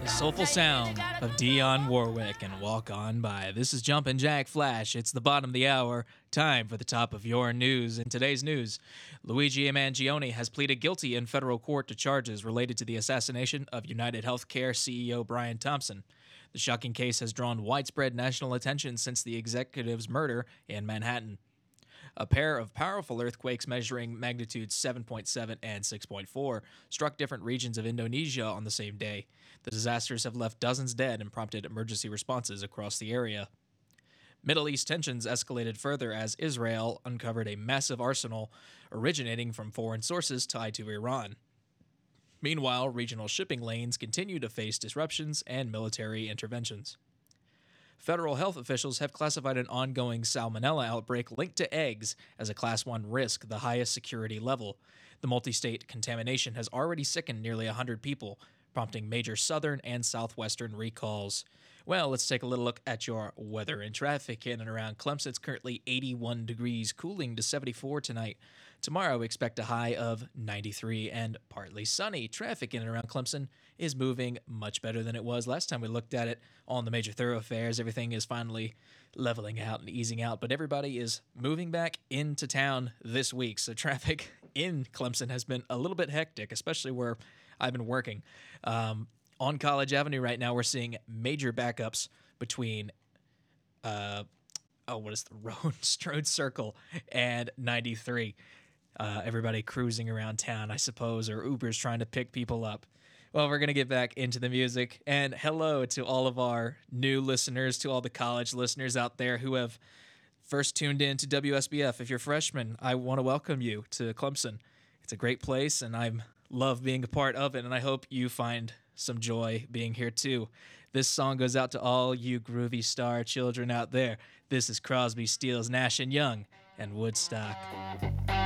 The soulful sound of Dionne Warwick and Walk On By. This is Jumpin' Jack Flash. It's the bottom of the hour. Time for the top of your news. In today's news, Luigi Mangione has pleaded guilty in federal court to charges related to the assassination of United Healthcare CEO Brian Thompson. The shocking case has drawn widespread national attention since the executive's murder in Manhattan. A pair of powerful earthquakes measuring magnitudes 7.7 and 6.4 struck different regions of Indonesia on the same day. The disasters have left dozens dead and prompted emergency responses across the area. Middle East tensions escalated further as Israel uncovered a massive arsenal originating from foreign sources tied to Iran. Meanwhile, regional shipping lanes continue to face disruptions and military interventions. Federal health officials have classified an ongoing salmonella outbreak linked to eggs as a Class 1 risk, the highest security level. The multi-state contamination has already sickened nearly 100 people, prompting major southern and southwestern recalls. Well, let's take a little look at your weather and traffic in and around Clemson. It's currently 81 degrees, cooling to 74 tonight. Tomorrow, we expect a high of 93 and partly sunny. Traffic in and around Clemson is moving much better than it was last time we looked at it on the major thoroughfares. Everything is finally leveling out and easing out, but everybody is moving back into town this week. So traffic in Clemson has been a little bit hectic, especially where I've been working. On College Avenue right now, we're seeing major backups between what is the road? Strode Circle and 93. Everybody cruising around town, I suppose, or Uber's trying to pick people up. Well, we're going to get back into the music. And hello to all of our new listeners, to all the college listeners out there who have first tuned in to WSBF. If you're freshmen, I want to welcome you to Clemson. It's a great place, and I love being a part of it, and I hope you find some joy being here too. This song goes out to all you groovy star children out there. This is Crosby, Stills, Nash & Young, and Woodstock.